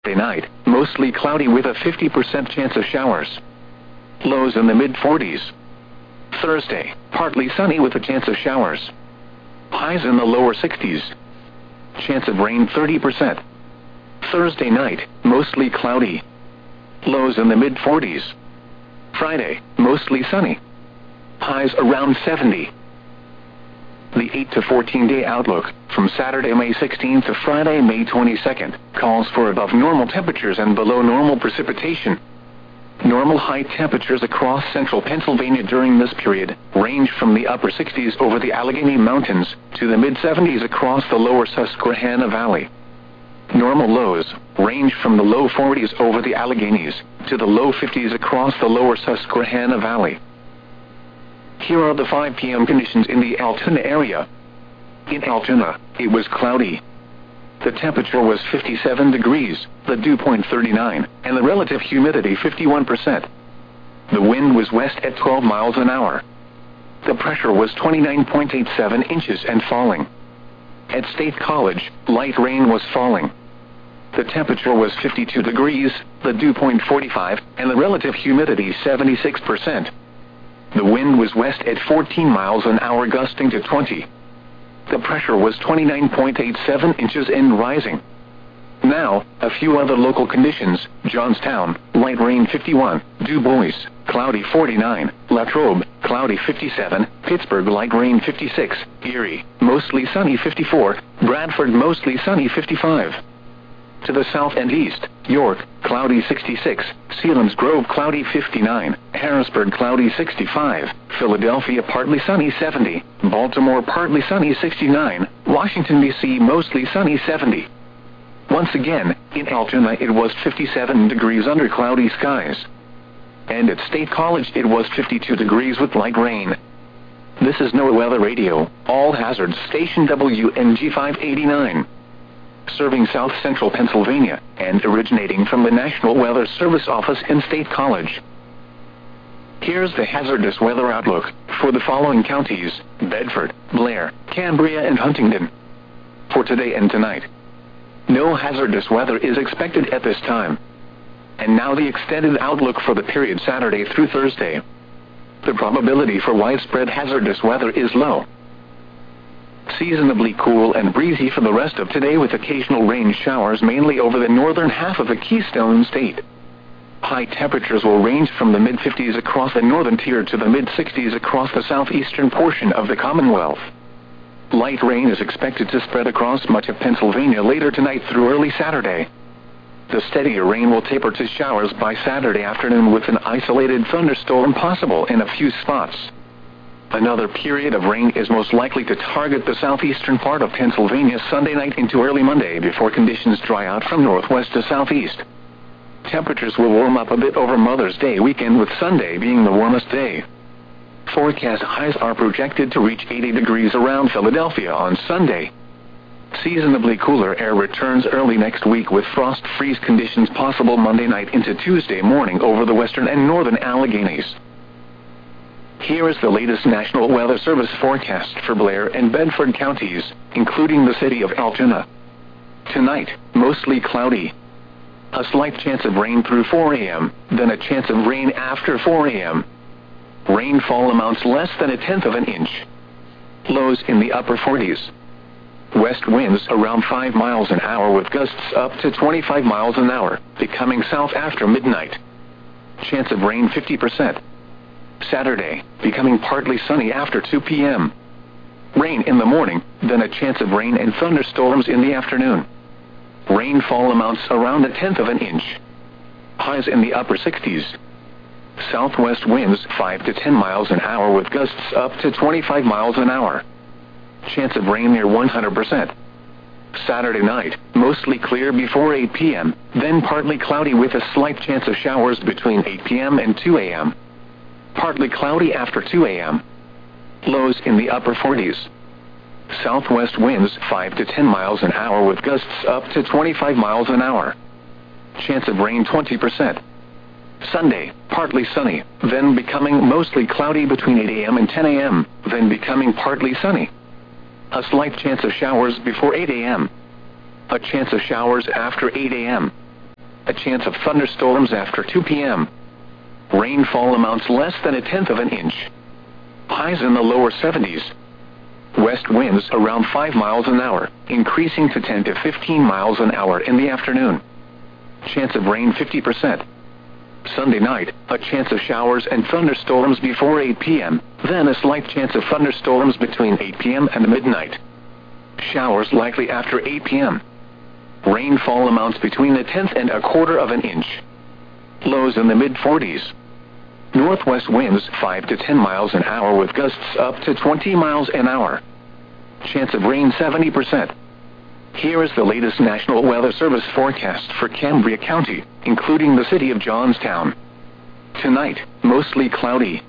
Saturday night, mostly cloudy with a 50% chance of showers. Lows in the mid-40s. Thursday, partly sunny with a chance of showers. Highs in the lower 60s. Chance of rain 30%. Thursday night, mostly cloudy. Lows in the mid-40s. Friday, mostly sunny. Highs around 70. The 8 to 14-day outlook, from Saturday, May 16th to Friday, May 22nd, calls for above normal temperatures and below normal precipitation. Normal high temperatures across central Pennsylvania during this period range from the upper 60s over the Allegheny Mountains to the mid-70s across the lower Susquehanna Valley. Normal lows range from the low 40s over the Alleghenies to the low 50s across the lower Susquehanna Valley. Here are the 5 p.m. conditions in the Altoona area. In Altoona, it was cloudy. The temperature was 57 degrees, the dew point 39, and the relative humidity 51%. The wind was west at 12 miles an hour. The pressure was 29.87 inches and falling. At State College, light rain was falling. The temperature was 52 degrees, the dew point 45, and the relative humidity 76%. The wind was west at 14 miles an hour gusting to 20. The pressure was 29.87 inches and rising. Now, a few other local conditions: Johnstown, light rain 51, Du Bois, cloudy 49, Latrobe, cloudy 57, Pittsburgh, light rain 56, Erie, mostly sunny 54, Bradford, mostly sunny 55. To the south and east, York, cloudy 66, Selinsgrove, cloudy 59, Harrisburg, cloudy 65, Philadelphia, partly sunny 70, Baltimore, partly sunny 69, Washington, D.C., mostly sunny 70. Once again, in Altoona it was 57 degrees under cloudy skies. And at State College it was 52 degrees with light rain. This is NOAA Weather Radio, all hazards, station WNG 589. Serving south central Pennsylvania, and originating from the National Weather Service office in State College. Here's the hazardous weather outlook for the following counties: Bedford, Blair, Cambria, and Huntingdon. For today and tonight, no hazardous weather is expected at this time. And now the extended outlook for the period Saturday through Thursday. The probability for widespread hazardous weather is low. Seasonably cool and breezy for the rest of today with occasional rain showers mainly over the northern half of the Keystone State. High temperatures will range from the mid-50s across the northern tier to the mid-60s across the southeastern portion of the Commonwealth. Light rain is expected to spread across much of Pennsylvania later tonight through early Saturday. The steadier rain will taper to showers by Saturday afternoon with an isolated thunderstorm possible in a few spots. Another period of rain is most likely to target the southeastern part of Pennsylvania Sunday night into early Monday before conditions dry out from northwest to southeast. Temperatures will warm up a bit over Mother's Day weekend, with Sunday being the warmest day. Forecast highs are projected to reach 80 degrees around Philadelphia on Sunday. Seasonably cooler air returns early next week with frost freeze conditions possible Monday night into Tuesday morning over the western and northern Alleghenies. Here is the latest National Weather Service forecast for Blair and Bedford counties, including the city of Altoona. Tonight, mostly cloudy. A slight chance of rain through 4 a.m., then a chance of rain after 4 a.m. Rainfall amounts less than 1/10 of an inch. Lows in the upper 40s. West winds around 5 miles an hour with gusts up to 25 miles an hour, becoming south after midnight. Chance of rain 50%. Saturday, becoming partly sunny after 2 p.m. Rain in the morning, then a chance of rain and thunderstorms in the afternoon. Rainfall amounts around 1/10 of an inch. Highs in the upper 60s. Southwest winds 5 to 10 miles an hour with gusts up to 25 miles an hour. Chance of rain near 100%. Saturday night, mostly clear before 8 p.m., then partly cloudy with a slight chance of showers between 8 p.m. and 2 a.m. Partly cloudy after 2 a.m. Lows in the upper 40s. Southwest winds 5 to 10 miles an hour with gusts up to 25 miles an hour. Chance of rain 20%. Sunday, partly sunny, then becoming mostly cloudy between 8 a.m. and 10 a.m., then becoming partly sunny. A slight chance of showers before 8 a.m. A chance of showers after 8 a.m. a chance of thunderstorms after 2 p.m. Rainfall amounts less than 1/10 of an inch. Highs in the lower 70s. West winds around 5 miles an hour, increasing to 10 to 15 miles an hour in the afternoon. Chance of rain 50%. Sunday night, a chance of showers and thunderstorms before 8 p.m., then a slight chance of thunderstorms between 8 p.m. and midnight. Showers likely after 8 p.m. Rainfall amounts between 1/10 and 1/4 of an inch. Lows in the mid-40s. Northwest winds 5 to 10 miles an hour with gusts up to 20 miles an hour. Chance of rain 70%. Here is the latest National Weather Service forecast for Cambria County, including the city of Johnstown. Tonight, mostly cloudy.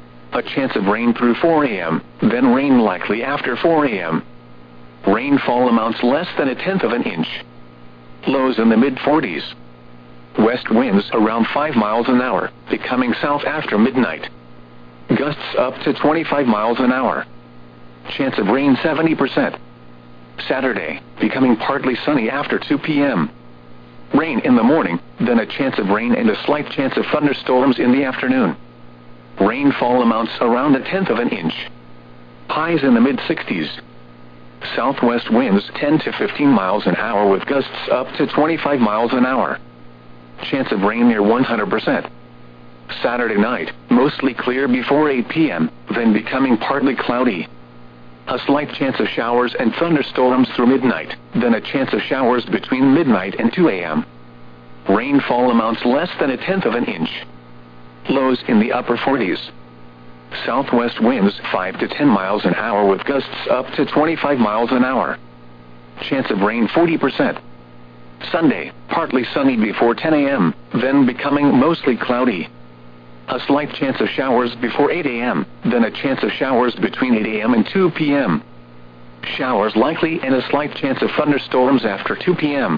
A chance of rain through 4 a.m., then rain likely after 4 a.m. Rainfall amounts less than 1/10 of an inch. Lows in the mid-40s. West winds around 5 miles an hour, becoming south after midnight. Gusts up to 25 miles an hour. Chance of rain 70%. Saturday, becoming partly sunny after 2 p.m. Rain in the morning, then a chance of rain and a slight chance of thunderstorms in the afternoon. Rainfall amounts around 1/10 of an inch. Highs in the mid-60s. Southwest winds 10 to 15 miles an hour with gusts up to 25 miles an hour. Chance of rain near 100%. Saturday night, mostly clear before 8 p.m., then becoming partly cloudy. A slight chance of showers and thunderstorms through midnight, then a chance of showers between midnight and 2 a.m. Rainfall amounts less than 1/10 of an inch. Lows in the upper 40s. Southwest winds 5 to 10 miles an hour with gusts up to 25 miles an hour. Chance of rain 40%. Sunday, partly sunny before 10 a.m., then becoming mostly cloudy. A slight chance of showers before 8 a.m., then a chance of showers between 8 a.m. and 2 p.m. Showers likely and a slight chance of thunderstorms after 2 p.m.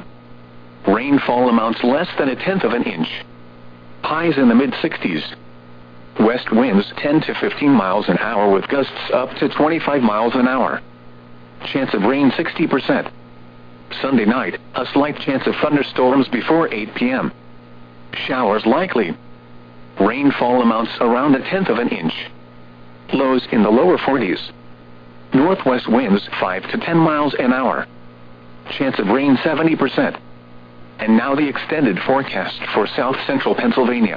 Rainfall amounts less than 1/10 of an inch. Highs in the mid-60s. West winds 10 to 15 miles an hour with gusts up to 25 miles an hour. Chance of rain 60%. Sunday night, a slight chance of thunderstorms before 8 p.m. Showers likely. Rainfall amounts around 1/10 of an inch. Lows in the lower 40s. Northwest winds 5 to 10 miles an hour. Chance of rain 70%. And now the extended forecast for south central Pennsylvania.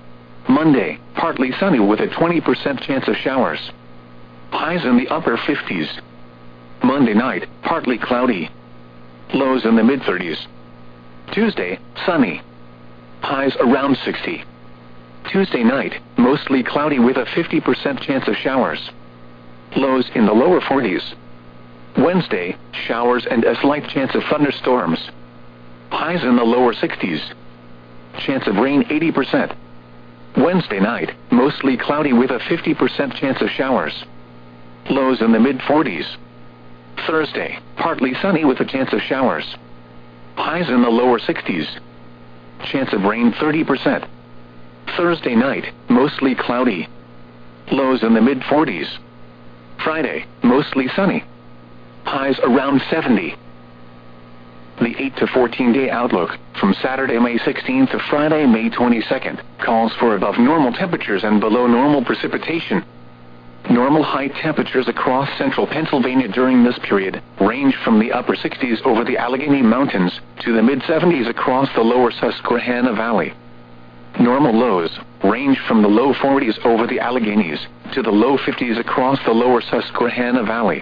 Monday, partly sunny with a 20% chance of showers. Highs in the upper 50s. Monday night, partly cloudy. Lows in the mid-30s. Tuesday, sunny. Highs around 60. Tuesday night, mostly cloudy with a 50% chance of showers. Lows in the lower 40s. Wednesday, showers and a slight chance of thunderstorms. Highs in the lower 60s. Chance of rain 80%. Wednesday night, mostly cloudy with a 50% chance of showers. Lows in the mid-40s. Thursday, partly sunny with a chance of showers. Highs in the lower 60s. Chance of rain 30%. Thursday night, mostly cloudy. Lows in the mid-40s. Friday, mostly sunny. Highs around 70. The 8 to 14-day outlook, from Saturday, May 16th to Friday, May 22nd, calls for above normal temperatures and below normal precipitation. Normal high temperatures across central Pennsylvania during this period range from the upper 60s over the Allegheny Mountains to the mid-70s across the lower Susquehanna Valley. Normal lows range from the low 40s over the Alleghenies to the low 50s across the lower Susquehanna Valley.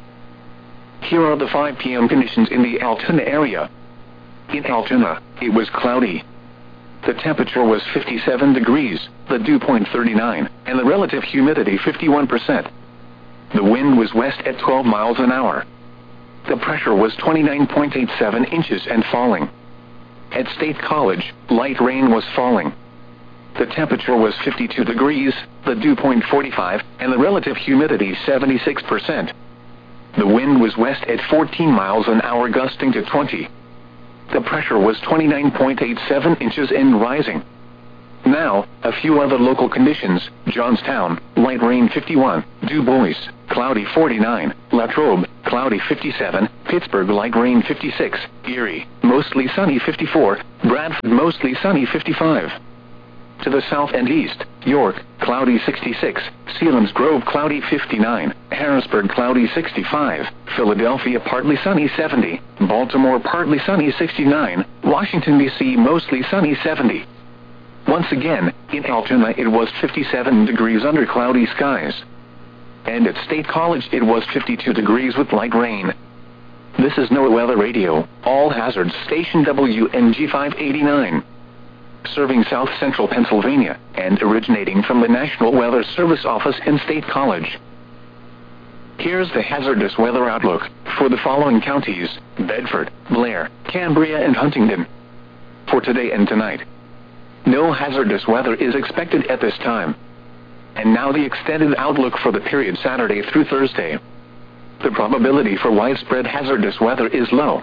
Here are the 5 p.m. conditions in the Altoona area. In Altoona, it was cloudy. The temperature was 57 degrees, the dew point 39, and the relative humidity 51%. The wind was west at 12 miles an hour. The pressure was 29.87 inches and falling. At State College, light rain was falling. The temperature was 52 degrees, the dew point 45, and the relative humidity 76%. The wind was west at 14 miles an hour, gusting to 20. The pressure was 29.87 inches and rising. Now, a few other local conditions. Johnstown, light rain 51, Du Bois, cloudy 49, Latrobe, cloudy 57, Pittsburgh light rain 56, Erie, mostly sunny 54, Bradford mostly sunny 55. To the south and east, York, cloudy 66, Selinsgrove cloudy 59, Harrisburg cloudy 65, Philadelphia partly sunny 70, Baltimore partly sunny 69, Washington, D.C. mostly sunny 70. Once again, in Altoona it was 57 degrees under cloudy skies. And at State College it was 52 degrees with light rain. This is NOAA Weather Radio, All Hazards Station WNG 589. Serving South Central Pennsylvania, and originating from the National Weather Service office in State College. Here's the hazardous weather outlook for the following counties: Bedford, Blair, Cambria, and Huntingdon. For today and tonight, no hazardous weather is expected at this time. And now the extended outlook for the period Saturday through Thursday. The probability for widespread hazardous weather is low.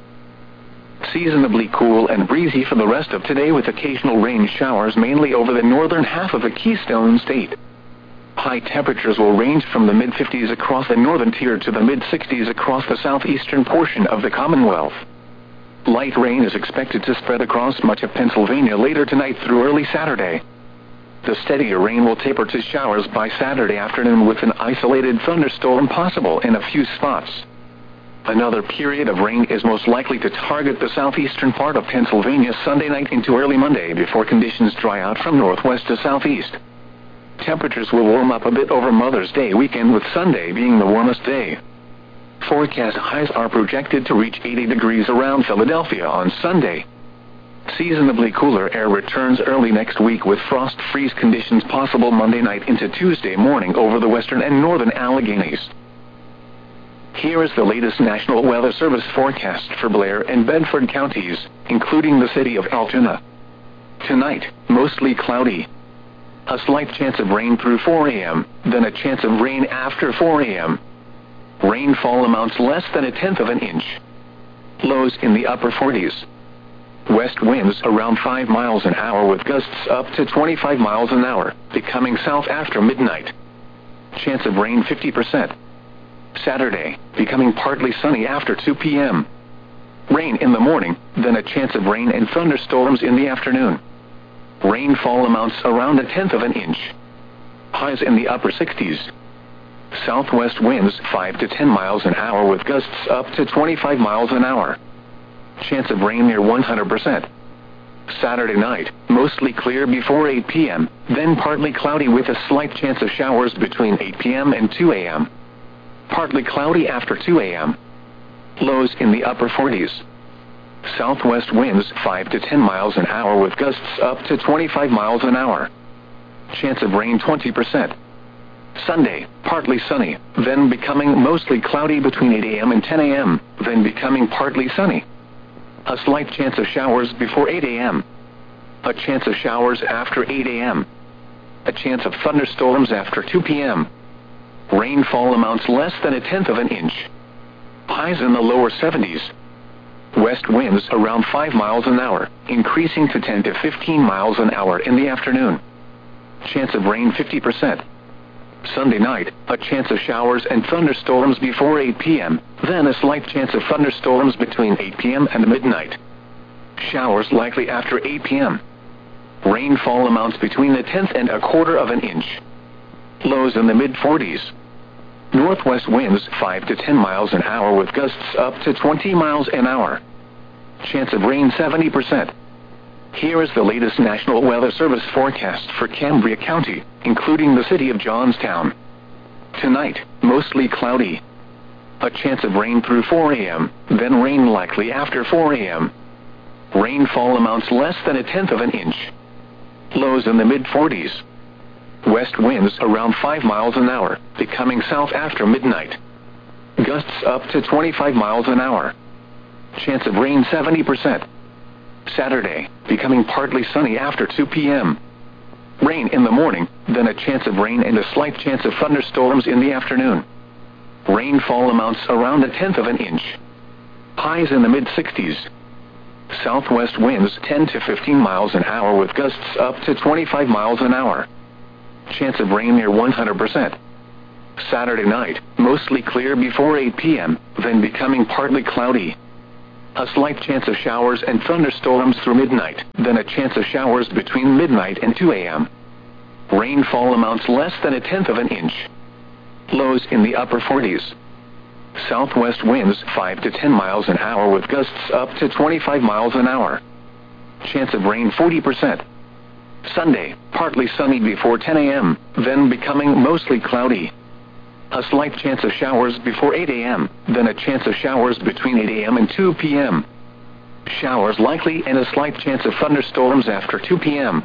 Seasonably cool and breezy for the rest of today with occasional rain showers mainly over the northern half of the Keystone State. High temperatures will range from the mid-50s across the northern tier to the mid-60s across the southeastern portion of the Commonwealth. Light rain is expected to spread across much of Pennsylvania later tonight through early Saturday. The steadier rain will taper to showers by Saturday afternoon with an isolated thunderstorm possible in a few spots. Another period of rain is most likely to target the southeastern part of Pennsylvania Sunday night into early Monday before conditions dry out from northwest to southeast. Temperatures will warm up a bit over Mother's Day weekend with Sunday being the warmest day. Forecast highs are projected to reach 80 degrees around Philadelphia on Sunday. Seasonably cooler air returns early next week with frost freeze conditions possible Monday night into Tuesday morning over the western and northern Alleghenies. Here is the latest National Weather Service forecast for Blair and Bedford counties, including the city of Altoona. Tonight, mostly cloudy. A slight chance of rain through 4 a.m., then a chance of rain after 4 a.m. Rainfall amounts less than 1/10 of an inch. Lows in the upper 40s. West winds around 5 miles an hour with gusts up to 25 miles an hour, becoming south after midnight. Chance of rain 50%. Saturday, becoming partly sunny after 2 p.m. Rain in the morning, then a chance of rain and thunderstorms in the afternoon. Rainfall amounts around 1/10 of an inch. Highs in the upper 60s. Southwest winds 5 to 10 miles an hour with gusts up to 25 miles an hour. Chance of rain near 100%. Saturday night, mostly clear before 8 p.m., then partly cloudy with a slight chance of showers between 8 p.m. and 2 a.m. Partly cloudy after 2 a.m. Lows in the upper 40s. Southwest winds 5 to 10 miles an hour with gusts up to 25 miles an hour. Chance of rain 20%. Sunday, partly sunny, then becoming mostly cloudy between 8 a.m. and 10 a.m., then becoming partly sunny. A slight chance of showers before 8 a.m. A chance of showers after 8 a.m. A chance of thunderstorms after 2 p.m. Rainfall amounts less than 1/10 of an inch. Highs in the lower 70s. West winds around 5 miles an hour, increasing to 10 to 15 miles an hour in the afternoon. Chance of rain 50%. Sunday night, a chance of showers and thunderstorms before 8 p.m., then a slight chance of thunderstorms between 8 p.m. and midnight. Showers likely after 8 p.m. Rainfall amounts between 1/10 and 1/4 of an inch. Lows in the mid-40s. Northwest winds 5 to 10 miles an hour with gusts up to 20 miles an hour. Chance of rain 70%. Here is the latest National Weather Service forecast for Cambria County, including the city of Johnstown. Tonight, mostly cloudy. A chance of rain through 4 a.m., then rain likely after 4 a.m. Rainfall amounts less than 1/10 of an inch. Lows in the mid-40s. West winds around 5 miles an hour, becoming south after midnight. Gusts up to 25 miles an hour. Chance of rain 70%. Saturday, becoming partly sunny after 2 p.m. Rain in the morning, then a chance of rain and a slight chance of thunderstorms in the afternoon. Rainfall amounts around 1/10 of an inch. Highs in the mid-60s. Southwest winds 10 to 15 miles an hour with gusts up to 25 miles an hour. Chance of rain near 100%. Saturday night, mostly clear before 8 p.m., then becoming partly cloudy. A slight chance of showers and thunderstorms through midnight, then a chance of showers between midnight and 2 a.m. Rainfall amounts less than 1/10 of an inch. Lows in the upper 40s. Southwest winds 5 to 10 miles an hour with gusts up to 25 miles an hour. Chance of rain 40%. Sunday, partly sunny before 10 a.m., then becoming mostly cloudy. A slight chance of showers before 8 a.m., then a chance of showers between 8 a.m. and 2 p.m. Showers likely and a slight chance of thunderstorms after 2 p.m.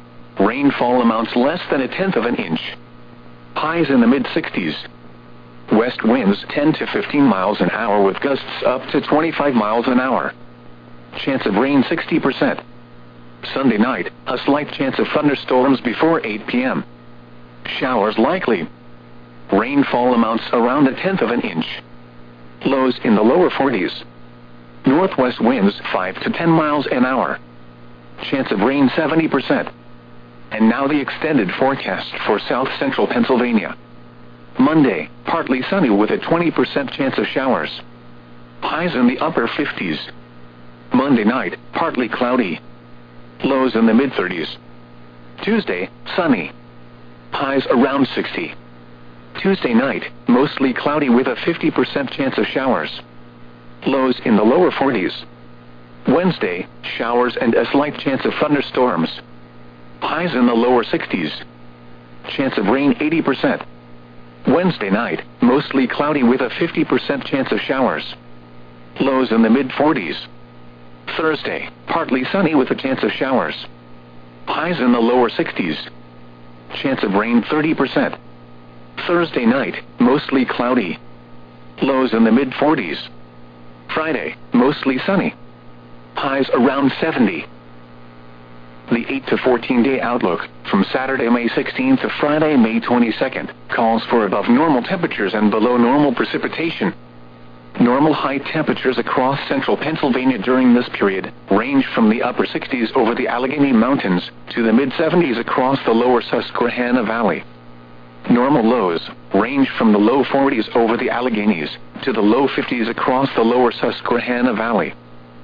Rainfall amounts less than 1/10 of an inch. Highs in the mid-60s. West winds 10 to 15 miles an hour with gusts up to 25 miles an hour. Chance of rain 60%. Sunday night, a slight chance of thunderstorms before 8 p.m. Showers likely. Rainfall amounts around 1/10 of an inch. Lows in the lower 40s. Northwest winds 5 to 10 miles an hour. Chance of rain 70%. And now the extended forecast for south central Pennsylvania. Monday, partly sunny with a 20% chance of showers. Highs in the upper 50s. Monday night, partly cloudy. Lows in the mid-30s. Tuesday, sunny. Highs around 60. Tuesday night, mostly cloudy with a 50% chance of showers. Lows in the lower 40s. Wednesday, showers and a slight chance of thunderstorms. Highs in the lower 60s. Chance of rain 80%. Wednesday night, mostly cloudy with a 50% chance of showers. Lows in the mid-40s. Thursday, partly sunny with a chance of showers. Highs in the lower 60s. Chance of rain 30%. Thursday night, mostly cloudy. Lows in the mid-40s. Friday, mostly sunny. Highs around 70. The 8 to 14-day outlook, from Saturday, May 16th to Friday, May 22nd, calls for above normal temperatures and below normal precipitation. Normal high temperatures across central Pennsylvania during this period range from the upper 60s over the Allegheny Mountains to the mid-70s across the lower Susquehanna Valley. Normal lows range from the low 40s over the Alleghenies to the low 50s across the lower Susquehanna Valley.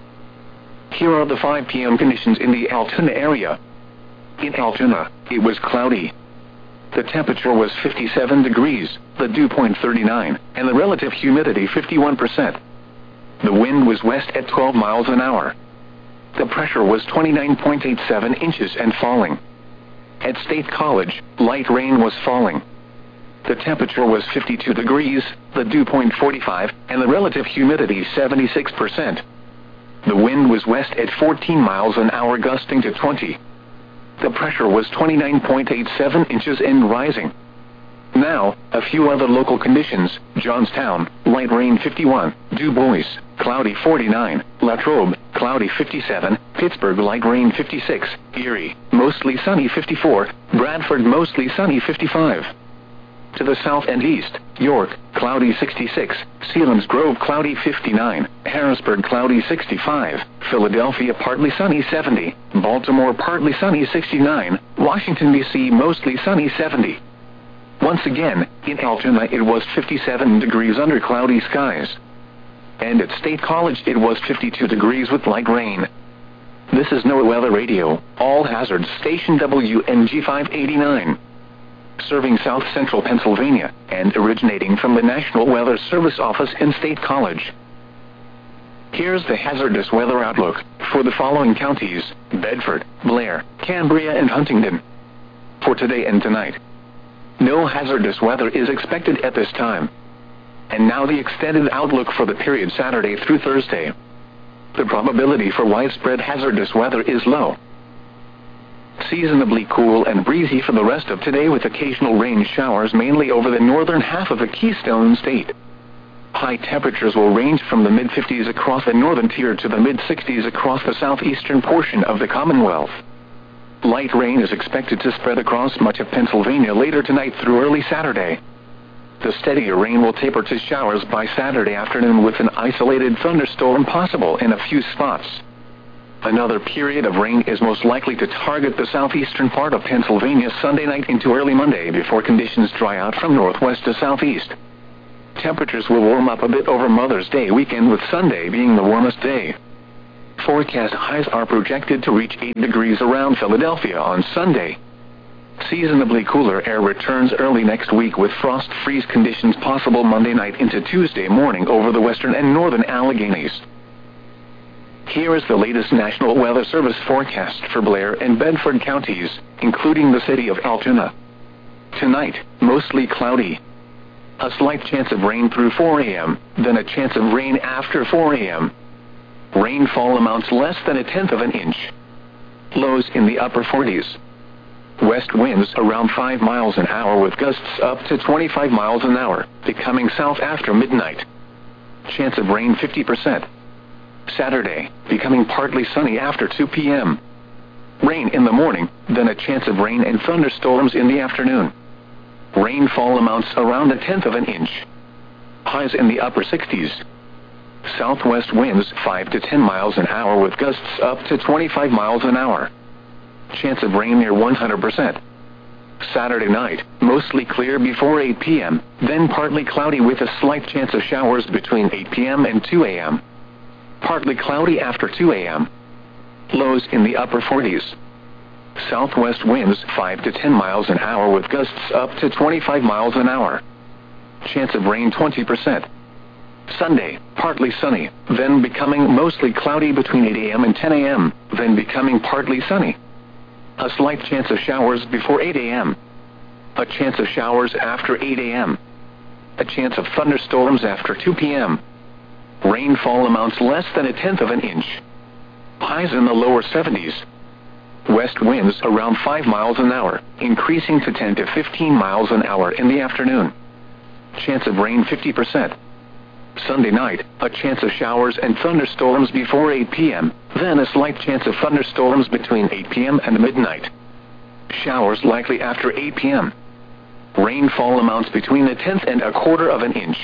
Here are the 5 p.m. conditions in the Altoona area. In Altoona, it was cloudy. The temperature was 57 degrees, the dew point 39, and the relative humidity 51%. The wind was west at 12 miles an hour. The pressure was 29.87 inches and falling. At State College, light rain was falling. The temperature was 52 degrees, the dew point 45, and the relative humidity 76%. The wind was west at 14 miles an hour gusting to 20. The pressure was 29.87 inches and rising. Now, a few other local conditions. Johnstown, light rain 51, Du Bois, cloudy 49, Latrobe, cloudy 57, Pittsburgh, light rain 56, Erie, mostly sunny 54, Bradford, mostly sunny 55. To the south and east, York, cloudy 66, Selinsgrove, cloudy 59, Harrisburg, cloudy 65, Philadelphia, partly sunny 70, Baltimore, partly sunny 69, Washington, D.C., mostly sunny 70. Once again, in Altoona it was 57 degrees under cloudy skies. And at State College it was 52 degrees with light rain. This is NOAA Weather Radio, all hazards, station WNG 589. Serving south central Pennsylvania, and originating from the National Weather Service office in State College. Here's the hazardous weather outlook for the following counties: Bedford, Blair, Cambria, and Huntingdon. For today and tonight, no hazardous weather is expected at this time. And now the extended outlook for the period Saturday through Thursday. The probability for widespread hazardous weather is low. Seasonably cool and breezy for the rest of today with occasional rain showers mainly over the northern half of the Keystone State. High temperatures will range from the mid-50s across the northern tier to the mid-60s across the southeastern portion of the Commonwealth. Light rain is expected to spread across much of Pennsylvania later tonight through early Saturday. The steadier rain will taper to showers by Saturday afternoon with an isolated thunderstorm possible in a few spots. Another period of rain is most likely to target the southeastern part of Pennsylvania Sunday night into early Monday before conditions dry out from northwest to southeast. Temperatures will warm up a bit over Mother's Day weekend, with Sunday being the warmest day. Forecast highs are projected to reach 8 degrees around Philadelphia on Sunday. Seasonably cooler air returns early next week, with frost freeze conditions possible Monday night into Tuesday morning over the western and northern Alleghenies. Here is the latest National Weather Service forecast for Blair and Bedford counties, including the city of Altoona. Tonight, mostly cloudy. A slight chance of rain through 4 a.m., then a chance of rain after 4 a.m. Rainfall amounts less than 1/10 of an inch. Lows in the upper 40s. West winds around 5 miles an hour with gusts up to 25 miles an hour, becoming south after midnight. Chance of rain 50%. Saturday, becoming partly sunny after 2 p.m. Rain in the morning, then a chance of rain and thunderstorms in the afternoon. Rainfall amounts around 1/10 of an inch. Highs in the upper 60s. Southwest winds 5 to 10 miles an hour with gusts up to 25 miles an hour. Chance of rain near 100%. Saturday night, mostly clear before 8 p.m., then partly cloudy with a slight chance of showers between 8 p.m. and 2 a.m. Partly cloudy after 2 a.m. Lows in the upper 40s. Southwest winds 5 to 10 miles an hour with gusts up to 25 miles an hour. Chance of rain 20%. Sunday, partly sunny, then becoming mostly cloudy between 8 a.m. and 10 a.m., then becoming partly sunny. A slight chance of showers before 8 a.m. A chance of showers after 8 a.m. A chance of thunderstorms after 2 p.m. Rainfall amounts less than 1/10 of an inch. Highs in the lower 70s. West winds around 5 miles an hour, increasing to 10 to 15 miles an hour in the afternoon. Chance of rain 50%. Sunday night, a chance of showers and thunderstorms before 8 p.m., then a slight chance of thunderstorms between 8 p.m. and midnight. Showers likely after 8 p.m. Rainfall amounts between 1/10 and 1/4 of an inch.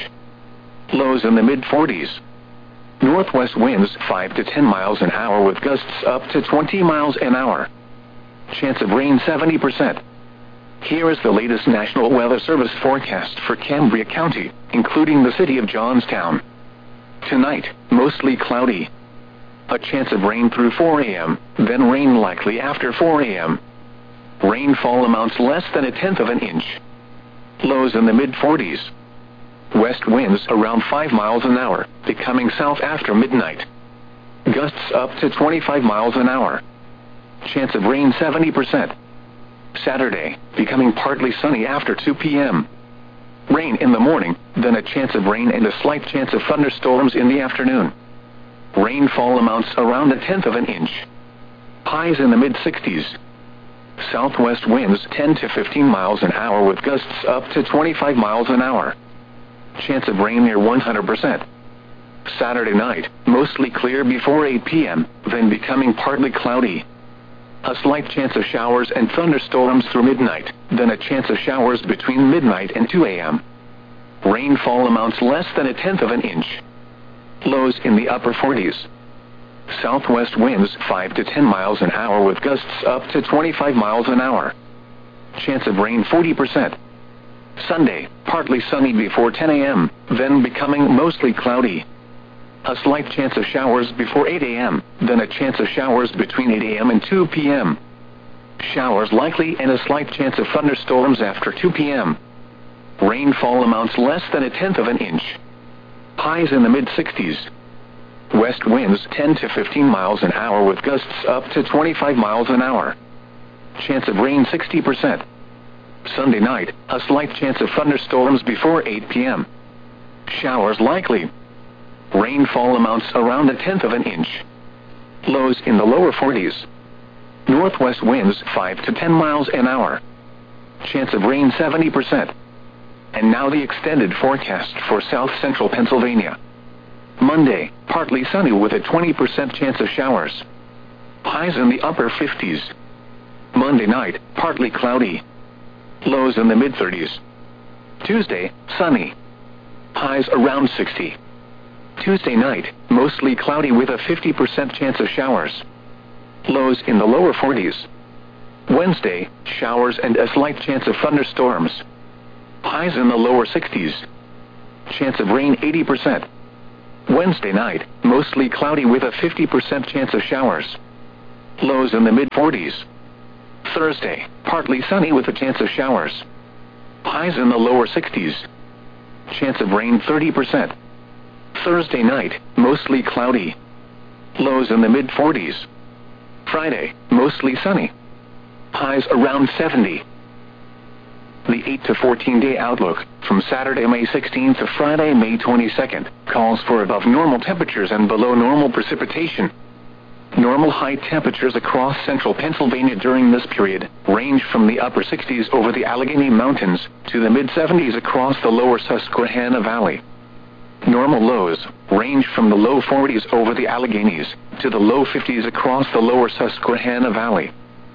Lows in the mid-40s. Northwest winds 5 to 10 miles an hour with gusts up to 20 miles an hour. Chance of rain 70%. Here is the latest National Weather Service forecast for Cambria County, including the city of Johnstown. Tonight, mostly cloudy. A chance of rain through 4 a.m., then rain likely after 4 a.m. Rainfall amounts less than 1/10 of an inch. Lows in the mid-40s. West winds around 5 miles an hour, becoming south after midnight. Gusts up to 25 miles an hour. Chance of rain 70%. Saturday, becoming partly sunny after 2 p.m. Rain in the morning, then a chance of rain and a slight chance of thunderstorms in the afternoon. Rainfall amounts around 1/10 of an inch. Highs in the mid-60s. Southwest winds 10 to 15 miles an hour with gusts up to 25 miles an hour. Chance of rain near 100%. Saturday night, mostly clear before 8 p.m., then becoming partly cloudy. A slight chance of showers and thunderstorms through midnight, then a chance of showers between midnight and 2 a.m. Rainfall amounts less than 1/10 of an inch. Lows in the upper 40s. Southwest winds 5 to 10 miles an hour with gusts up to 25 miles an hour. Chance of rain 40%. Sunday, partly sunny before 10 a.m., then becoming mostly cloudy. A slight chance of showers before 8 a.m., then a chance of showers between 8 a.m. and 2 p.m. Showers likely and a slight chance of thunderstorms after 2 p.m. Rainfall amounts less than 1/10 of an inch. Highs in the mid-60s. West winds 10 to 15 miles an hour with gusts up to 25 miles an hour. Chance of rain 60%. Sunday night, a slight chance of thunderstorms before 8 p.m. Showers likely. Rainfall amounts around 1/10 of an inch. Lows in the lower 40s. Northwest winds 5 to 10 miles an hour. Chance of rain 70%. And now the extended forecast for south central Pennsylvania. Monday, partly sunny with a 20% chance of showers. Highs in the upper 50s. Monday night, partly cloudy. Lows in the mid-30s. Tuesday, sunny. Highs around 60. Tuesday night, mostly cloudy with a 50% chance of showers. Lows in the lower 40s. Wednesday, showers and a slight chance of thunderstorms. Highs in the lower 60s. Chance of rain 80%. Wednesday night, mostly cloudy with a 50% chance of showers. Lows in the mid-40s. Thursday, partly sunny with a chance of showers. Highs in the lower 60s. Chance of rain 30%. Thursday night, mostly cloudy. Lows in the mid-40s. Friday, mostly sunny. Highs around 70. The 8 to 14-day outlook, from Saturday, May 16th to Friday, May 22nd, calls for above normal temperatures and below normal precipitation. Normal high temperatures across central Pennsylvania during this period range from the upper 60s over the Allegheny Mountains to the mid-70s across the lower Susquehanna Valley. Normal lows range from the low 40s over the Alleghenies to the low 50s across the lower Susquehanna Valley.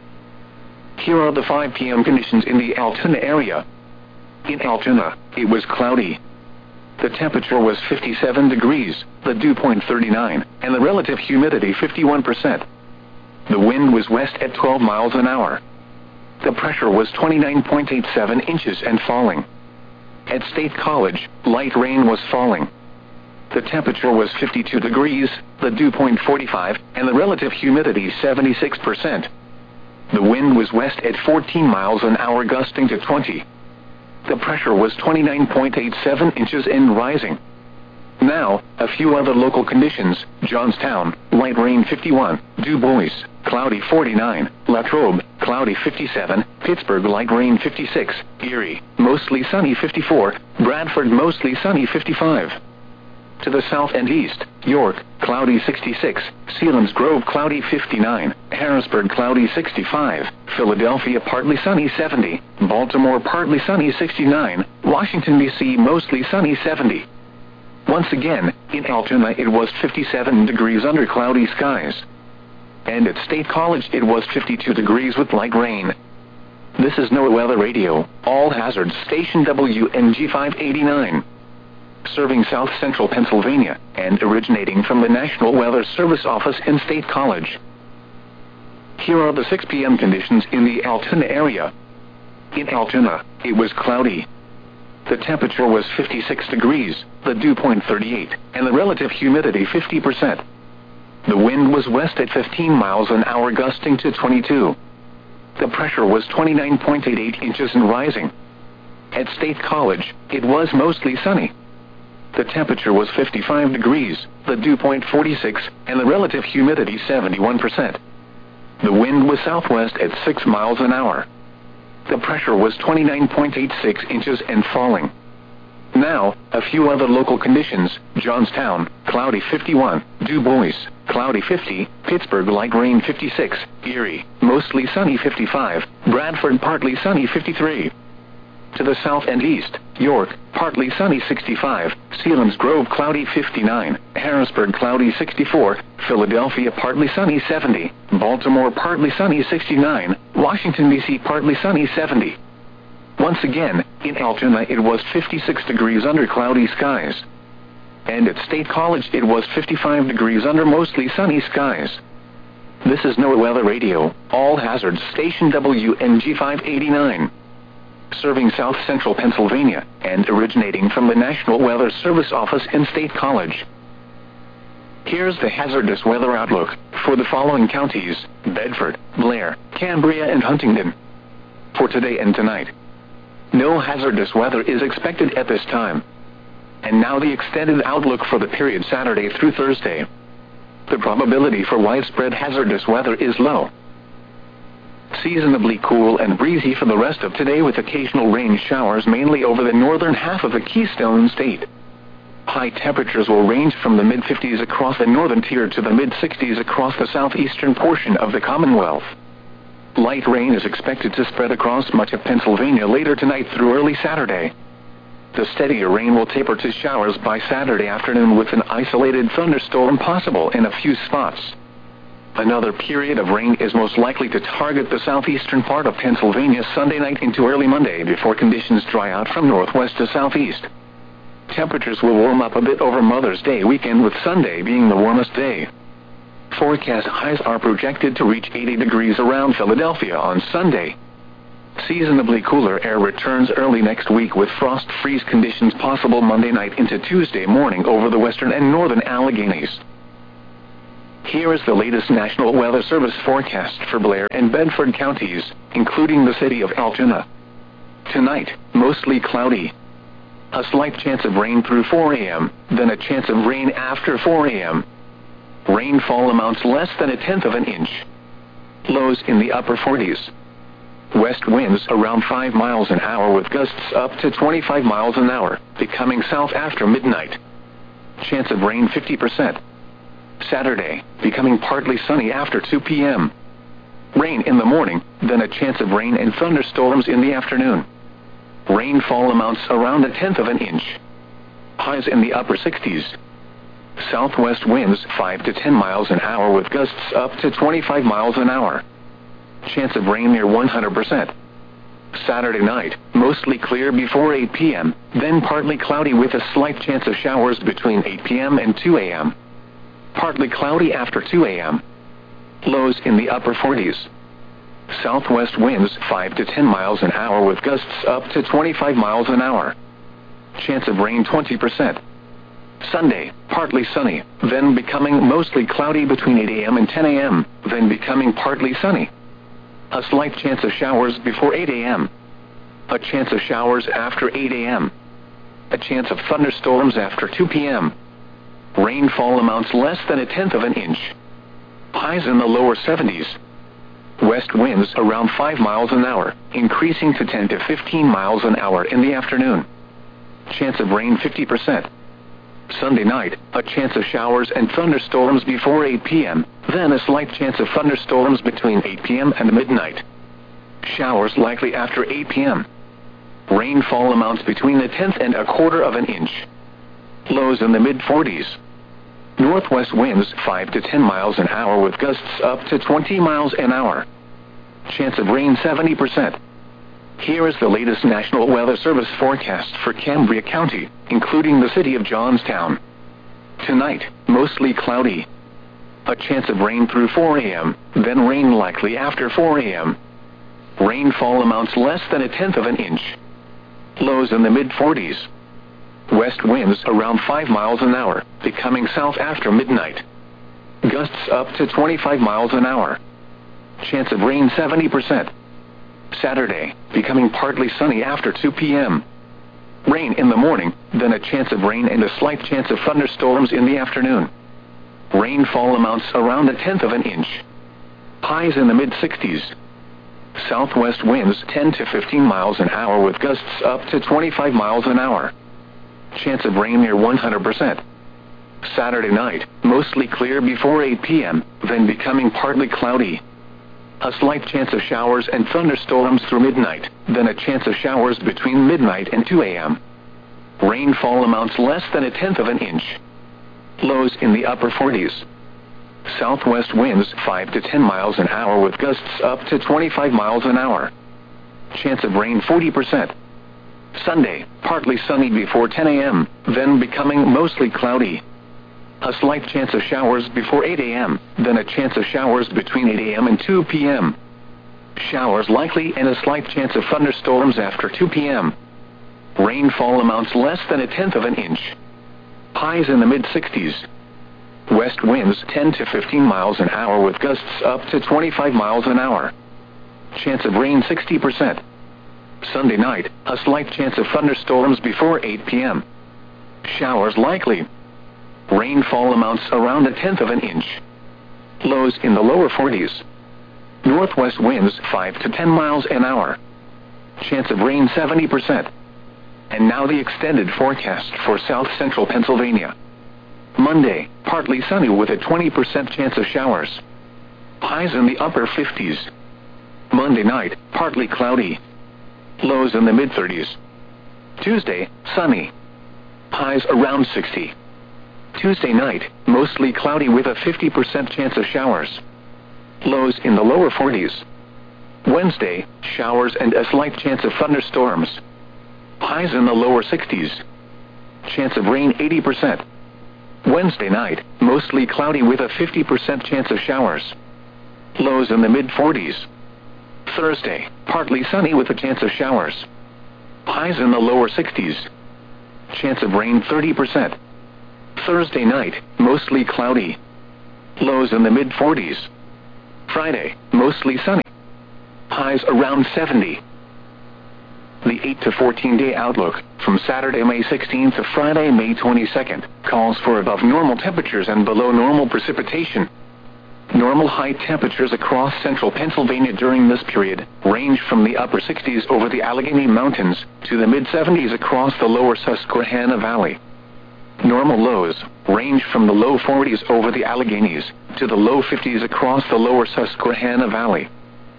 Here are the 5 p.m. conditions in the Altoona area. In Altoona, it was cloudy. The temperature was 57 degrees, the dew point 39, and the relative humidity 51%. The wind was west at 12 miles an hour. The pressure was 29.87 inches and falling. At State College, light rain was falling. The temperature was 52 degrees, the dew point 45, and the relative humidity 76%. The wind was west at 14 miles an hour gusting to 20. The pressure was 29.87 inches and rising. Now, a few other local conditions: Johnstown, light rain 51, Du Bois, cloudy 49, Latrobe, cloudy 57, Pittsburgh, light rain 56, Erie, mostly sunny 54, Bradford, mostly sunny 55. To the south and east, York, cloudy 66, Selinsgrove, cloudy 59, Harrisburg, cloudy 65, Philadelphia, partly sunny 70, Baltimore, partly sunny 69, Washington, D.C., mostly sunny 70. Once again, in Altoona it was 57 degrees under cloudy skies. And at State College it was 52 degrees with light rain. This is NOAA Weather Radio, all hazards, station WNG 589. Serving south central Pennsylvania, and originating from the National Weather Service office in State College. Here are the 6 p.m. conditions in the Altoona area. In Altoona, it was cloudy. The temperature was 56 degrees, the dew point 38, and the relative humidity 50%. The wind was west at 15 miles an hour gusting to 22. The pressure was 29.88 inches and rising. At State College, it was mostly sunny. The temperature was 55 degrees, the dew point 46, and the relative humidity 71%. The wind was southwest at 6 miles an hour. The pressure was 29.86 inches and falling. Now, a few other local conditions: Johnstown, cloudy 51, Du Bois, cloudy 50, Pittsburgh, light rain 56, Erie, mostly sunny 55, Bradford, partly sunny 53. To the south and east, York, partly sunny 65, Selinsgrove, cloudy 59, Harrisburg, cloudy 64, Philadelphia, partly sunny 70, Baltimore, partly sunny 69, Washington, D.C., partly sunny 70. Once again, in Altoona it was 56 degrees under cloudy skies. And at State College it was 55 degrees under mostly sunny skies. This is NOAA Weather Radio, all hazards, station WNG 589. Serving south central Pennsylvania, and originating from the National Weather Service office in State College. Here's the hazardous weather outlook for the following counties: Bedford, Blair, Cambria, and Huntingdon. For today and tonight, no hazardous weather is expected at this time. And now the extended outlook for the period Saturday through Thursday. The probability for widespread hazardous weather is low. Seasonably cool and breezy for the rest of today with occasional rain showers mainly over the northern half of the Keystone State. High temperatures will range from the mid-50s across the northern tier to the mid-60s across the southeastern portion of the Commonwealth. Light rain is expected to spread across much of Pennsylvania later tonight through early Saturday. The steadier rain will taper to showers by Saturday afternoon with an isolated thunderstorm possible in a few spots. Another period of rain is most likely to target the southeastern part of Pennsylvania Sunday night into early Monday before conditions dry out from northwest to southeast. Temperatures will warm up a bit over Mother's Day weekend with Sunday being the warmest day. Forecast highs are projected to reach 80 degrees around Philadelphia on Sunday. Seasonably cooler air returns early next week with frost-freeze conditions possible Monday night into Tuesday morning over the western and northern Alleghenies. Here is the latest National Weather Service forecast for Blair and Bedford counties, including the city of Altoona. Tonight, mostly cloudy. A slight chance of rain through 4 a.m., then a chance of rain after 4 a.m. Rainfall amounts less than 1/10 of an inch. Lows in the upper 40s. West winds around 5 miles an hour with gusts up to 25 miles an hour, becoming south after midnight. Chance of rain 50%. Saturday, becoming partly sunny after 2 p.m. Rain in the morning, then a chance of rain and thunderstorms in the afternoon. Rainfall amounts around 1/10 of an inch. Highs in the upper 60s. Southwest winds 5 to 10 miles an hour with gusts up to 25 miles an hour. Chance of rain near 100%. Saturday night, mostly clear before 8 p.m., then partly cloudy with a slight chance of showers between 8 p.m. and 2 a.m. Partly cloudy after 2 a.m. Lows in the upper 40s. Southwest winds 5 to 10 miles an hour with gusts up to 25 miles an hour. Chance of rain 20%. Sunday, partly sunny, then becoming mostly cloudy between 8 a.m. and 10 a.m., then becoming partly sunny. A slight chance of showers before 8 a.m. A chance of showers after 8 a.m. A chance of thunderstorms after 2 p.m. Rainfall amounts less than 1/10 of an inch. Highs in the lower 70s. West winds around 5 miles an hour, increasing to 10 to 15 miles an hour in the afternoon. Chance of rain 50%. Sunday night, a chance of showers and thunderstorms before 8 p.m., then a slight chance of thunderstorms between 8 p.m. and midnight. Showers likely after 8 p.m. Rainfall amounts between 1/10 and 1/4 of an inch. Lows in the mid-40s. Northwest winds 5 to 10 miles an hour with gusts up to 20 miles an hour. Chance of rain 70%. Here is the latest National Weather Service forecast for Cambria County, including the city of Johnstown. Tonight, mostly cloudy. A chance of rain through 4 a.m., then rain likely after 4 a.m. Rainfall amounts less than 1/10 of an inch. Lows in the mid-40s. West winds around 5 miles an hour, becoming south after midnight. Gusts up to 25 miles an hour. Chance of rain 70%. Saturday, becoming partly sunny after 2 p.m. Rain in the morning, then a chance of rain and a slight chance of thunderstorms in the afternoon. Rainfall amounts around 1/10 of an inch. Highs in the mid-60s. Southwest winds 10 to 15 miles an hour with gusts up to 25 miles an hour. Chance of rain near 100%. Saturday night, mostly clear before 8 p.m., then becoming partly cloudy. A slight chance of showers and thunderstorms through midnight, then a chance of showers between midnight and 2 a.m. Rainfall amounts less than 1/10 of an inch. Lows in the upper 40s. Southwest winds 5 to 10 miles an hour with gusts up to 25 miles an hour. Chance of rain 40%. Sunday, partly sunny before 10 a.m., then becoming mostly cloudy. A slight chance of showers before 8 a.m., then a chance of showers between 8 a.m. and 2 p.m. Showers likely and a slight chance of thunderstorms after 2 p.m. Rainfall amounts less than 1/10 of an inch. Highs in the mid-60s. West winds 10 to 15 miles an hour with gusts up to 25 miles an hour. Chance of rain 60%. Sunday night, a slight chance of thunderstorms before 8 p.m. Showers likely. Rainfall amounts around 1/10 of an inch. Lows in the lower 40s. Northwest winds 5 to 10 miles an hour. Chance of rain 70%. And now the extended forecast for south central Pennsylvania. Monday, partly sunny with a 20% chance of showers. Highs in the upper 50s. Monday night, partly cloudy. Lows in the mid-30s. Tuesday, sunny. Highs around 60. Tuesday night, mostly cloudy with a 50% chance of showers. Lows in the lower 40s. Wednesday, showers and a slight chance of thunderstorms. Highs in the lower 60s. Chance of rain 80%. Wednesday night, mostly cloudy with a 50% chance of showers. Lows in the mid-40s. Thursday, partly sunny with a chance of showers. Highs in the lower 60s. Chance of rain 30%. Thursday night, mostly cloudy. Lows in the mid-40s. Friday, mostly sunny. Highs around 70. The 8 to 14-day outlook, from Saturday, May 16th to Friday, May 22nd, calls for above normal temperatures and below normal precipitation. Normal high temperatures across central Pennsylvania during this period range from the upper 60s over the Allegheny Mountains to the mid-70s across the lower Susquehanna Valley. Normal lows range from the low 40s over the Alleghenies to the low 50s across the lower Susquehanna Valley.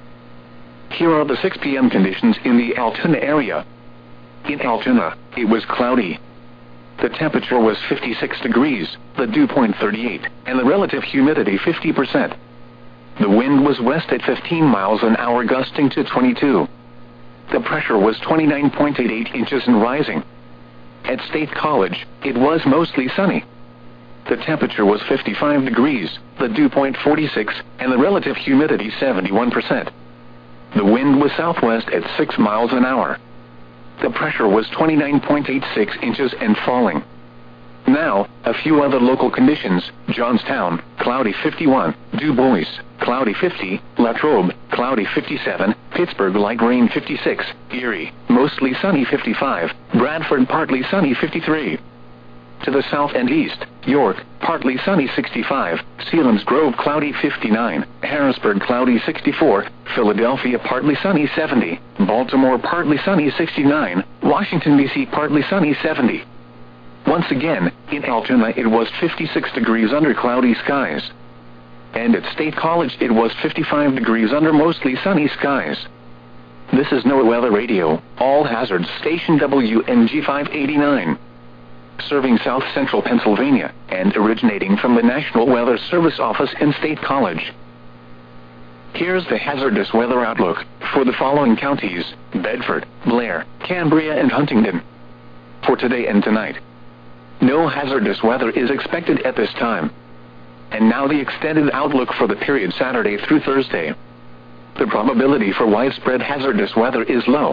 Here are the 6 p.m. conditions in the Altoona area. In Altoona, it was cloudy. The temperature was 56 degrees, the dew point 38, and the relative humidity 50%. The wind was west at 15 miles an hour, gusting to 22. The pressure was 29.88 inches and rising. At State College, it was mostly sunny. The temperature was 55 degrees, the dew point 46, and the relative humidity 71%. The wind was southwest at 6 miles an hour. The pressure was 29.86 inches and falling. Now, a few other local conditions: Johnstown, cloudy 51, Du Bois, cloudy 50, Latrobe, cloudy 57, Pittsburgh, light rain 56, Erie, mostly sunny 55, Bradford, partly sunny 53. To the south and east, York, partly sunny 65, Selinsgrove, cloudy 59, Harrisburg, cloudy 64, Philadelphia, partly sunny 70, Baltimore, partly sunny 69, Washington, D.C., partly sunny 70. Once again, in Altoona it was 56 degrees under cloudy skies. And at State College it was 55 degrees under mostly sunny skies. This is NOAA Weather Radio, all hazards station WNG 589. Serving South Central Pennsylvania, and originating from the National Weather Service office in State College. Here's the hazardous weather outlook for the following counties: Bedford, Blair, Cambria, and Huntingdon. For today and tonight, no hazardous weather is expected at this time. And now the extended outlook for the period Saturday through Thursday. The probability for widespread hazardous weather is low.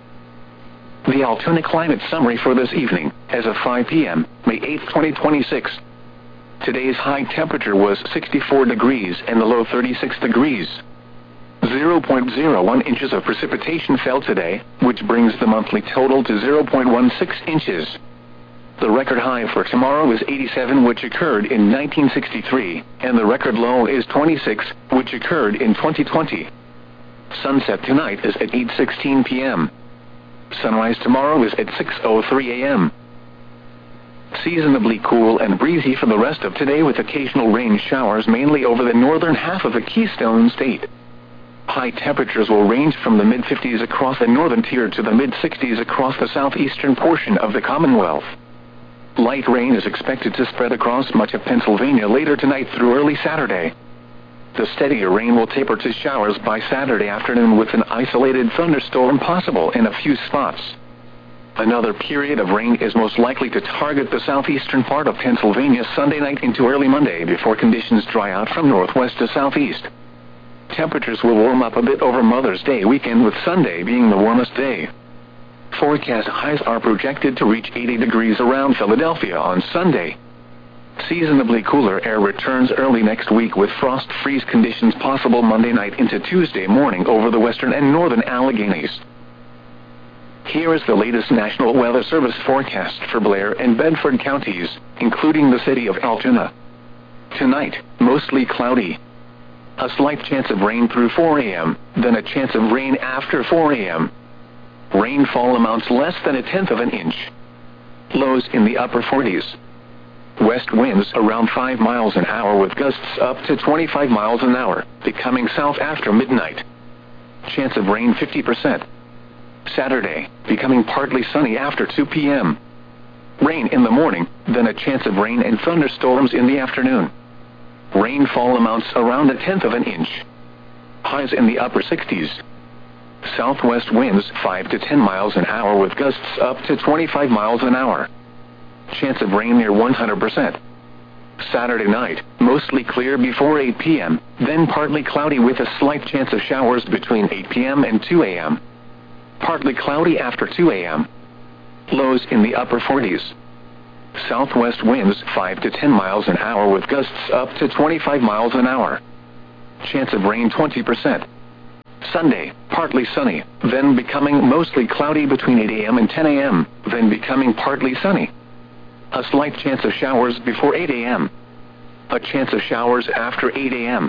The Altoona climate summary for this evening, as of 5 p.m., May 8, 2026. Today's high temperature was 64 degrees and the low 36 degrees. 0.01 inches of precipitation fell today, which brings the monthly total to 0.16 inches. The record high for tomorrow is 87, which occurred in 1963, and the record low is 26, which occurred in 2020. Sunset tonight is at 8:16 p.m. Sunrise tomorrow is at 6:03 a.m. Seasonably cool and breezy for the rest of today, with occasional rain showers mainly over the northern half of the Keystone State. High temperatures will range from the mid-50s across the northern tier to the mid-60s across the southeastern portion of the Commonwealth. Light rain is expected to spread across much of Pennsylvania later tonight through early Saturday. The steadier rain will taper to showers by Saturday afternoon, with an isolated thunderstorm possible in a few spots. Another period of rain is most likely to target the southeastern part of Pennsylvania Sunday night into early Monday before conditions dry out from northwest to southeast. Temperatures will warm up a bit over Mother's Day weekend, with Sunday being the warmest day. Forecast highs are projected to reach 80 degrees around Philadelphia on Sunday. Seasonably cooler air returns early next week, with frost freeze conditions possible Monday night into Tuesday morning over the western and northern Alleghenies. Here is the latest National Weather Service forecast for Blair and Bedford counties, including the city of Altoona. Tonight, mostly cloudy. A slight chance of rain through 4 a.m., then a chance of rain after 4 a.m. Rainfall amounts less than 1/10 of an inch. Lows in the upper 40s. West winds around 5 miles an hour, with gusts up to 25 miles an hour, becoming south after midnight. Chance of rain 50%. Saturday, becoming partly sunny after 2 p.m. Rain in the morning, then a chance of rain and thunderstorms in the afternoon. Rainfall amounts around 1/10 of an inch. Highs in the upper 60s. Southwest winds 5 to 10 miles an hour, with gusts up to 25 miles an hour. Chance of rain near 100%. Saturday night, mostly clear before 8 p.m., then partly cloudy with a slight chance of showers between 8 p.m. and 2 a.m. Partly cloudy after 2 a.m. Lows in the upper 40s. Southwest winds 5 to 10 miles an hour with gusts up to 25 miles an hour. Chance of rain 20%. Sunday, partly sunny, then becoming mostly cloudy between 8 a.m. and 10 a.m., then becoming partly sunny. A slight chance of showers before 8 a.m. A chance of showers after 8 a.m.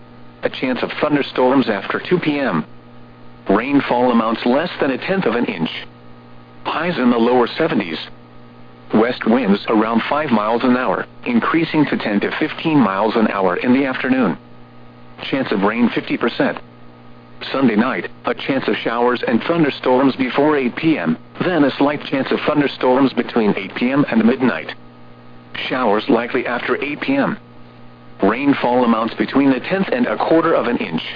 A chance of thunderstorms after 2 p.m. Rainfall amounts less than 1/10 of an inch. Highs in the lower 70s. West winds around 5 miles an hour, increasing to 10 to 15 miles an hour in the afternoon. Chance of rain 50%. Sunday night, a chance of showers and thunderstorms before 8 p.m., then a slight chance of thunderstorms between 8 p.m. and midnight. Showers likely after 8 p.m. Rainfall amounts between 1/10 and 1/4 of an inch.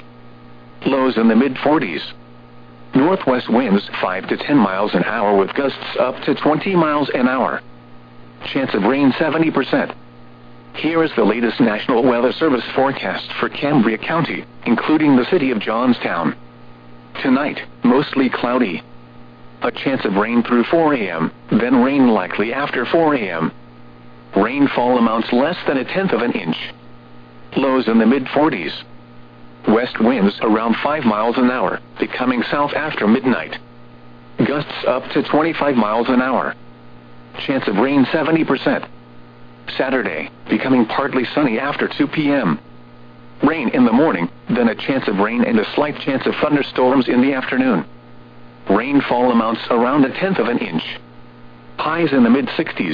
Lows in the mid-40s. Northwest winds 5 to 10 miles an hour with gusts up to 20 miles an hour. Chance of rain 70%. Here is the latest National Weather Service forecast for Cambria County, including the city of Johnstown. Tonight, mostly cloudy. A chance of rain through 4 a.m., then rain likely after 4 a.m. Rainfall amounts less than 1/10 of an inch. Lows in the mid-40s. West winds around 5 miles an hour, becoming south after midnight. Gusts up to 25 miles an hour. Chance of rain 70%. Saturday, becoming partly sunny after 2 p.m. Rain in the morning, then a chance of rain and a slight chance of thunderstorms in the afternoon. Rainfall amounts around 1/10 of an inch. Highs in the mid-60s.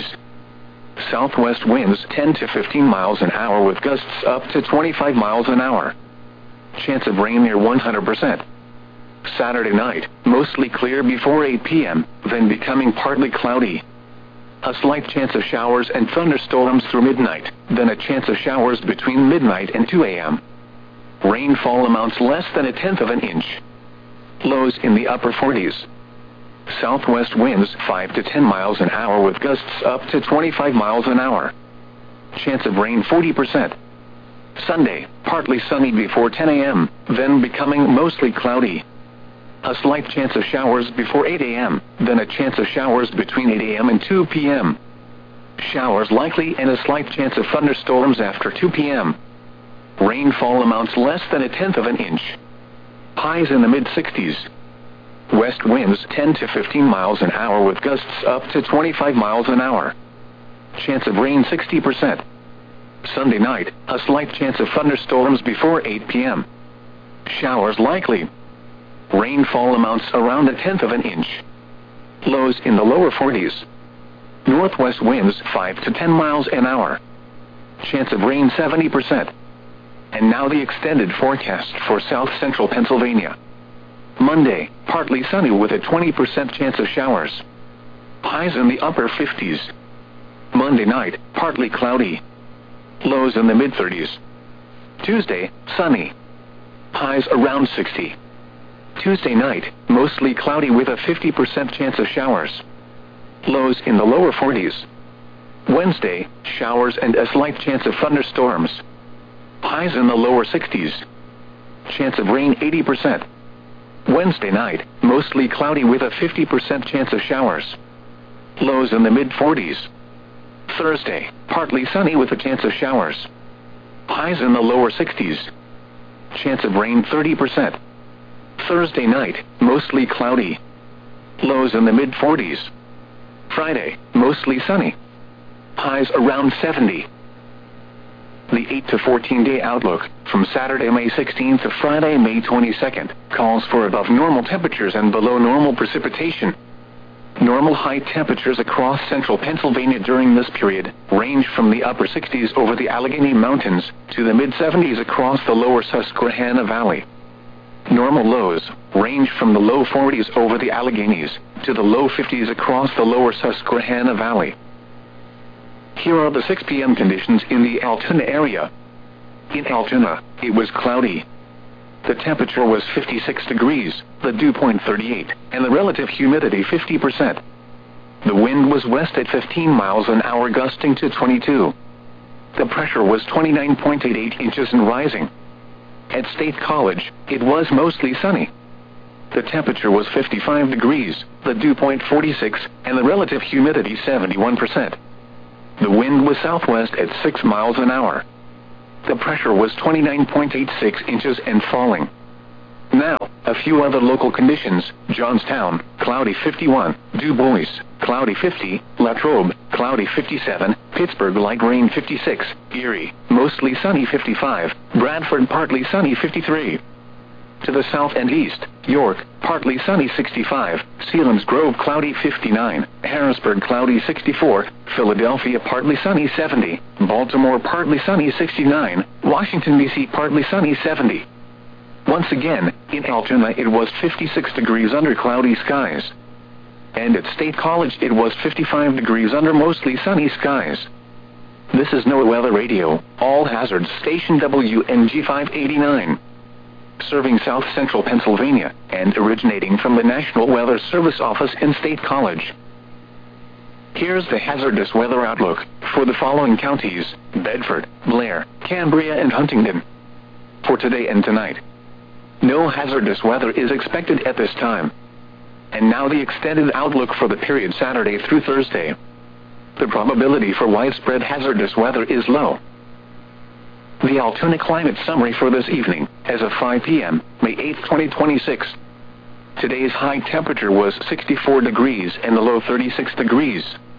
Southwest winds 10 to 15 miles an hour with gusts up to 25 miles an hour. Chance of rain near 100%. Saturday night, mostly clear before 8 p.m., then becoming partly cloudy. A slight chance of showers and thunderstorms through midnight, then a chance of showers between midnight and 2 a.m. Rainfall amounts less than 1/10 of an inch. Lows in the upper 40s. Southwest winds 5 to 10 miles an hour with gusts up to 25 miles an hour. Chance of rain 40%. Sunday, partly sunny before 10 a.m., then becoming mostly cloudy. A slight chance of showers before 8 a.m., then a chance of showers between 8 a.m. and 2 p.m. Showers likely and a slight chance of thunderstorms after 2 p.m. Rainfall amounts less than 1/10 of an inch. Highs in the mid-60s. West winds 10 to 15 miles an hour with gusts up to 25 miles an hour. Chance of rain 60%. Sunday night, a slight chance of thunderstorms before 8 p.m. Showers likely. Rainfall amounts around 1/10 of an inch. Lows in the lower 40s. Northwest winds 5 to 10 miles an hour. Chance of rain 70%. And now the extended forecast for south central Pennsylvania. Monday, partly sunny with a 20% chance of showers. Highs in the upper 50s. Monday night, partly cloudy. Lows in the mid-30s. Tuesday, sunny. Highs around 60. Tuesday night, mostly cloudy with a 50% chance of showers. Lows in the lower 40s. Wednesday, showers and a slight chance of thunderstorms. Highs in the lower 60s. Chance of rain 80%. Wednesday night, mostly cloudy with a 50% chance of showers. Lows in the mid-40s. Thursday, partly sunny with a chance of showers. Highs in the lower 60s. Chance of rain 30%. Thursday night, mostly cloudy. Lows in the mid-40s. Friday, mostly sunny. Highs around 70. The 8 to 14-day outlook, from Saturday, May 16th to Friday, May 22nd, calls for above normal temperatures and below normal precipitation. Normal high temperatures across central Pennsylvania during this period range from the upper 60s over the Allegheny Mountains to the mid-70s across the lower Susquehanna Valley. Normal lows range from the low 40s over the Alleghenies to the low 50s across the lower Susquehanna Valley. Here are the 6 p.m. conditions in the Altoona area. In Altoona, it was cloudy. The temperature was 56 degrees, the dew point 38, and the relative humidity 50%. The wind was west at 15 miles an hour gusting to 22. The pressure was 29.88 inches and rising. At State College, it was mostly sunny. The temperature was 55 degrees, the dew point 46, and the relative humidity 71%. The wind was southwest at 6 miles an hour. The pressure was 29.86 inches and falling. Now, a few other local conditions: Johnstown, cloudy 51, Du Bois, cloudy 50, Latrobe, cloudy 57, Pittsburgh light rain 56, Erie, mostly sunny 55, Bradford partly sunny 53. To the south and east, York, partly sunny 65, Selinsgrove cloudy 59, Harrisburg cloudy 64, Philadelphia partly sunny 70, Baltimore partly sunny 69, Washington, D.C. partly sunny 70. Once again, in Altoona it was 56 degrees under cloudy skies. And at State College it was 55 degrees under mostly sunny skies. This is NOAA Weather Radio, all hazards station WNG 589. Serving south central Pennsylvania, and originating from the National Weather Service office in State College. Here's the hazardous weather outlook for the following counties: Bedford, Blair, Cambria, and Huntingdon. For today and tonight, no hazardous weather is expected at this time. And now the extended outlook for the period Saturday through Thursday. The probability for widespread hazardous weather is low. The Altoona climate summary for this evening, as of 5 p.m., May 8, 2026. Today's high temperature was 64 degrees and the low 36 degrees.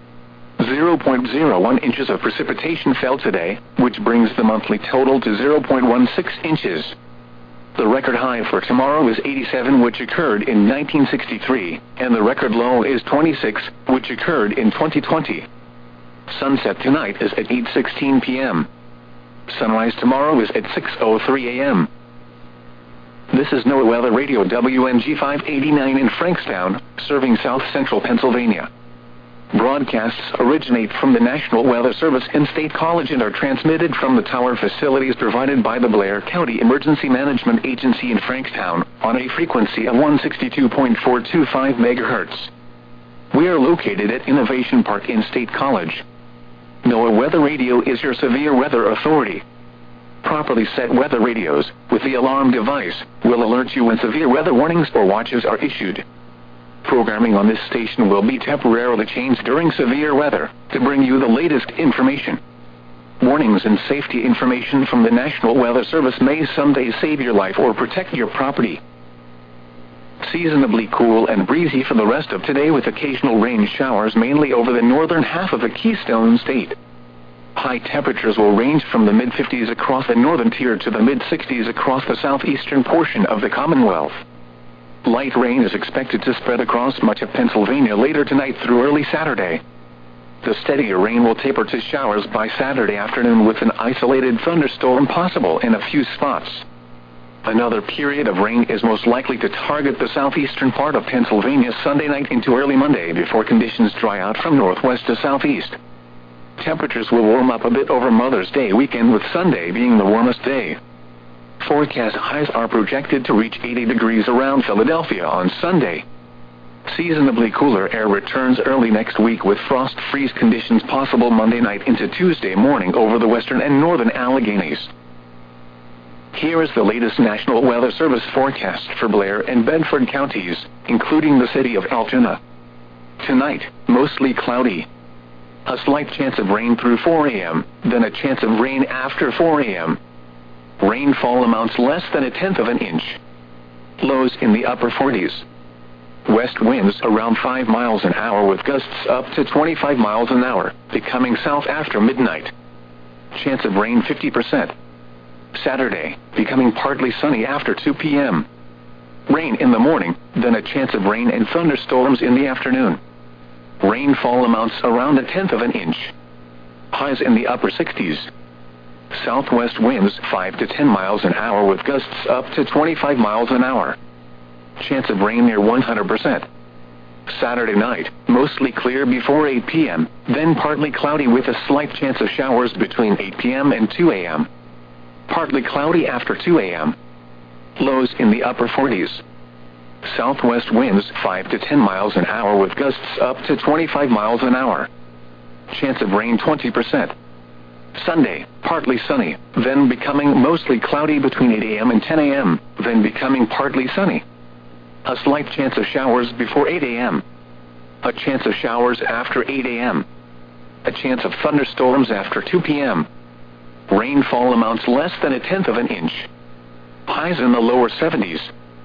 0.01 inches of precipitation fell today, which brings the monthly total to 0.16 inches. The record high for tomorrow is 87, which occurred in 1963, and the record low is 26, which occurred in 2020. Sunset tonight is at 8:16 p.m. Sunrise tomorrow is at 6:03 a.m. This is NOAA Weather Radio WNG 589 in Frankstown, serving south central Pennsylvania. Broadcasts originate from the National Weather Service in State College and are transmitted from the tower facilities provided by the Blair County Emergency Management Agency in Frankstown, on a frequency of 162.425 MHz. We are located at Innovation Park in State College. NOAA Weather Radio is your severe weather authority. Properly set weather radios, with the alarm device, will alert you when severe weather warnings or watches are issued. Programming on this station will be temporarily changed during severe weather, to bring you the latest information. Warnings and safety information from the National Weather Service may someday save your life or protect your property. Seasonably cool and breezy for the rest of today, with occasional rain showers mainly over the northern half of the Keystone State. High temperatures will range from the mid-50s across the northern tier to the mid-60s across the southeastern portion of the Commonwealth. Light rain is expected to spread across much of Pennsylvania later tonight through early Saturday. The steadier rain will taper to showers by Saturday afternoon, with an isolated thunderstorm possible in a few spots. Another period of rain is most likely to target the southeastern part of Pennsylvania Sunday night into early Monday, before conditions dry out from northwest to southeast. Temperatures will warm up a bit over Mother's Day weekend, with Sunday being the warmest day. Forecast highs are projected to reach 80 degrees around Philadelphia on Sunday. Seasonably cooler air returns early next week, with frost freeze conditions possible Monday night into Tuesday morning over the western and northern Alleghenies. Here is the latest National Weather Service forecast for Blair and Bedford counties, including the city of Altoona. Tonight, mostly cloudy. A slight chance of rain through 4 a.m., then a chance of rain after 4 a.m. Rainfall amounts less than 1/10 of an inch. Lows in the upper 40s. West winds around 5 miles an hour, with gusts up to 25 miles an hour, becoming south after midnight. Chance of rain 50%. Saturday, becoming partly sunny after 2 p.m. Rain in the morning, then a chance of rain and thunderstorms in the afternoon. Rainfall amounts around 1/10 of an inch. Highs in the upper 60s. Southwest winds 5 to 10 miles an hour, with gusts up to 25 miles an hour. Chance of rain near 100%. Saturday night, mostly clear before 8 p.m., then partly cloudy with a slight chance of showers between 8 p.m. and 2 a.m. Partly cloudy after 2 a.m. Lows in the upper 40s. Southwest winds 5 to 10 miles an hour, with gusts up to 25 miles an hour. Chance of rain 20%. Sunday, partly sunny, then becoming mostly cloudy between 8 a.m. and 10 a.m., then becoming partly sunny. A slight chance of showers before 8 a.m. A chance of showers after 8 a.m. A chance of thunderstorms after 2 p.m. Rainfall amounts less than 1/10 of an inch. Highs in the lower 70s.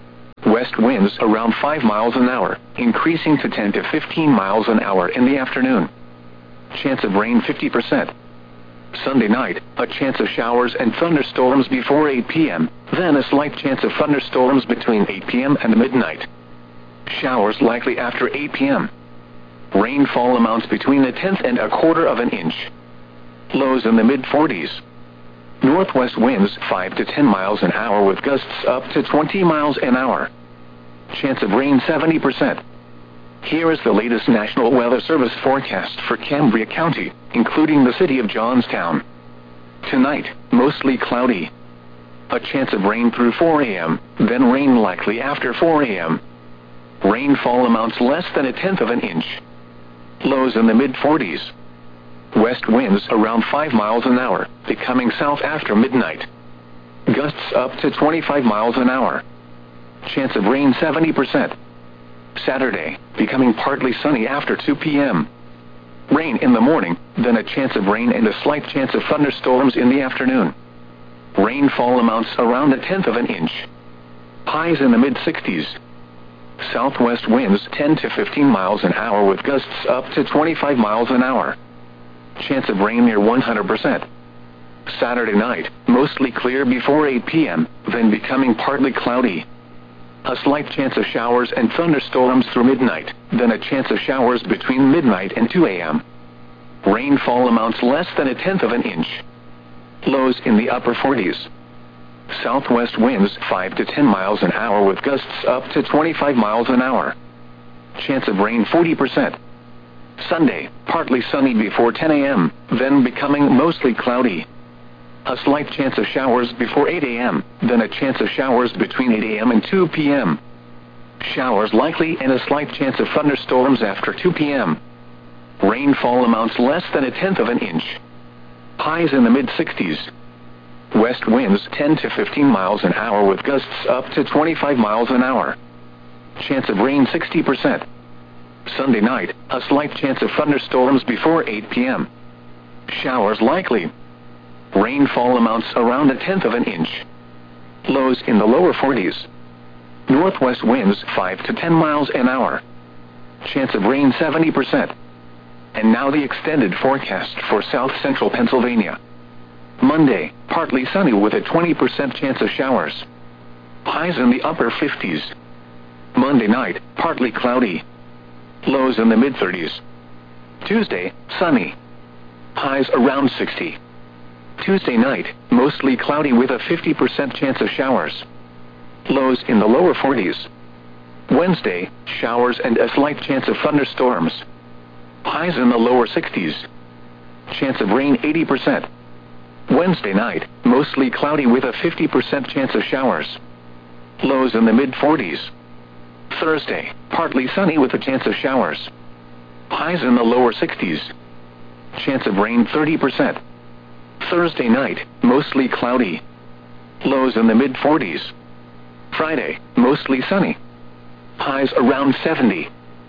West winds around 5 miles an hour, increasing to 10 to 15 miles an hour in the afternoon. Chance of rain 50%. Sunday night, a chance of showers and thunderstorms before 8 p.m., then a slight chance of thunderstorms between 8 p.m. and midnight. Showers likely after 8 p.m. Rainfall amounts between 1/10 and 1/4 of an inch. Lows in the mid-40s. Northwest winds 5 to 10 miles an hour with gusts up to 20 miles an hour. Chance of rain 70%. Here is the latest National Weather Service forecast for Cambria County, including the city of Johnstown. Tonight, mostly cloudy. A chance of rain through 4 a.m., then rain likely after 4 a.m. Rainfall amounts less than 1/10 of an inch. Lows in the mid-40s. West winds around 5 miles an hour, becoming south after midnight. Gusts up to 25 miles an hour. Chance of rain 70%. Saturday, becoming partly sunny after 2 p.m. Rain in the morning, then a chance of rain and a slight chance of thunderstorms in the afternoon. Rainfall amounts around 1/10 of an inch. Highs in the mid-60s. Southwest winds 10 to 15 miles an hour with gusts up to 25 miles an hour. Chance of rain near 100%. Saturday night, mostly clear before 8 p.m., then becoming partly cloudy. A slight chance of showers and thunderstorms through midnight, then a chance of showers between midnight and 2 a.m. Rainfall amounts less than 1/10 of an inch. Lows in the upper 40s. Southwest winds 5 to 10 miles an hour with gusts up to 25 miles an hour. Chance of rain 40%. Sunday, partly sunny before 10 a.m., then becoming mostly cloudy. A slight chance of showers before 8 a.m., then a chance of showers between 8 a.m. and 2 p.m. Showers likely and a slight chance of thunderstorms after 2 p.m. Rainfall amounts less than 1/10 of an inch. Highs in the mid-60s. West winds 10 to 15 miles an hour with gusts up to 25 miles an hour. Chance of rain 60%. Sunday night, a slight chance of thunderstorms before 8 p.m. Showers likely. Rainfall amounts around 1/10 of an inch. Lows in the lower 40s. Northwest winds 5 to 10 miles an hour. Chance of rain 70%. And now the extended forecast for south central Pennsylvania. Monday, partly sunny with a 20% chance of showers. Highs in the upper 50s. Monday night, partly cloudy. Lows in the mid-30s. Tuesday, sunny. Highs around 60. Tuesday night, mostly cloudy with a 50% chance of showers. Lows in the lower 40s. Wednesday, showers and a slight chance of thunderstorms. Highs in the lower 60s. Chance of rain 80%. Wednesday night, mostly cloudy with a 50% chance of showers. Lows in the mid-40s. Thursday, partly sunny with a chance of showers. Highs in the lower 60s. Chance of rain 30%. Thursday night, mostly cloudy. Lows in the mid-40s. Friday, mostly sunny. Highs around 70.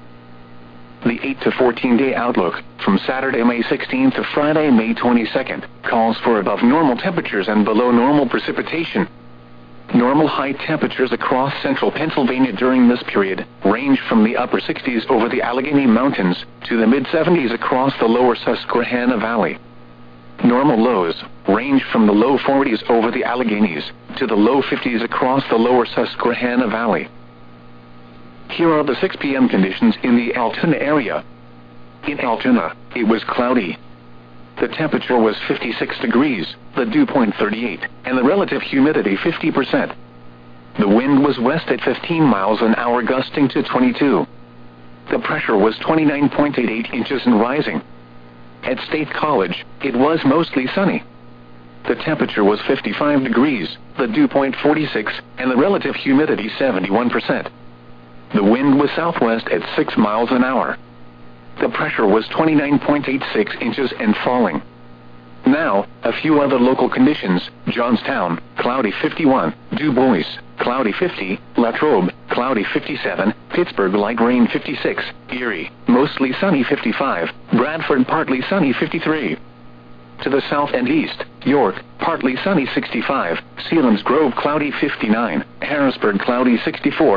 The 8 to 14-day outlook, from Saturday, May 16th to Friday, May 22nd, calls for above normal temperatures and below normal precipitation. Normal high temperatures across central Pennsylvania during this period range from the upper 60s over the Allegheny Mountains to the mid-70s across the lower Susquehanna Valley. Normal lows range from the low 40s over the Alleghenies to the low 50s across the lower Susquehanna Valley. Here are the 6 p.m. conditions in the Altoona area. In Altoona, it was cloudy. The temperature was 56 degrees, the dew point 38, and the relative humidity 50%. The wind was west at 15 miles an hour, gusting to 22. The pressure was 29.88 inches and rising. At State College, it was mostly sunny. The temperature was 55 degrees, the dew point 46, and the relative humidity 71%. The wind was southwest at 6 miles an hour. The pressure was 29.86 inches and falling. Now, a few other local conditions: Johnstown, cloudy 51, Du Bois, cloudy 50, Latrobe, cloudy 57, Pittsburgh light rain 56, Erie, mostly sunny 55, Bradford partly sunny 53. To the south and east, York, partly sunny 65, Selinsgrove cloudy 59, Harrisburg cloudy 64,